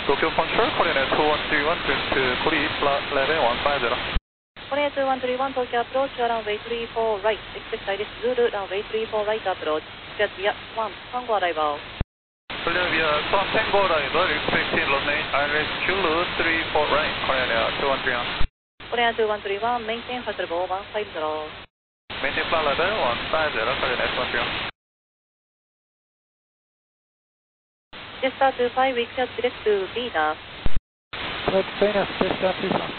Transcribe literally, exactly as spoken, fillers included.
Tokyo Control, Korean Air two one three one, trim to Korea, flat level one five zero. Korean two one three one, Tokyo approach, runway three four right, expect Iris Zulu, runway three four right approach, cleared via Swan, Tango arrival. Clear via Swan Tango arrival, expecting runway Iris Zulu three four right, Korean Air two one three one. Korean two one three one, maintain flight level one five zero. Maintain flight level one five zero, Korean Air two one three one. Jetstar two five, we cleared direct to Venus. Cleared Venus, Jetstar two five.